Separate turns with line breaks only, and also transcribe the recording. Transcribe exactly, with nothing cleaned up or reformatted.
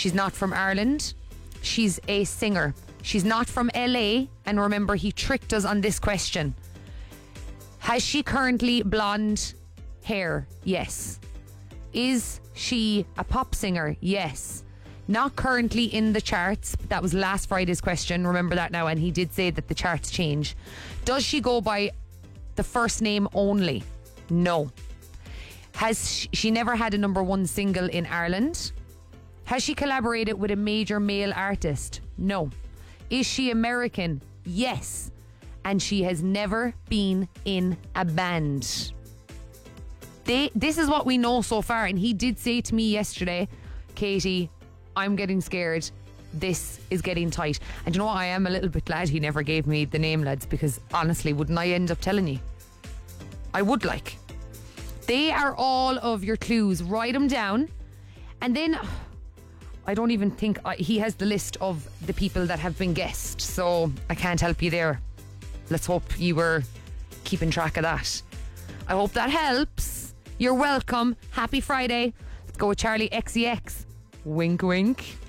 She's not from Ireland. She's a singer. She's not from L A. And remember, he tricked us on this question. Has she currently blonde hair? Yes. Is she a pop singer? Yes. Not currently in the charts. That was last Friday's question. Remember that now. And he did say that the charts change. Does she go by the first name only? No. Has she, she never had a number one single in Ireland? Has she collaborated with a major male artist? No. Is she American? Yes. And she has never been in a band. They, this is what we know so far. And he did say to me yesterday, Katie, I'm getting scared. This is getting tight. And you know what? I am a little bit glad he never gave me the name, lads, because honestly, wouldn't I end up telling you? I would like. They are all of your clues. Write them down. And then I don't even think I, he has the list of the people that have been guessed. So I can't help you there. Let's hope you were keeping track of that. I hope that helps. You're welcome. Happy Friday. Let's go with Charlie X C X. Wink, wink.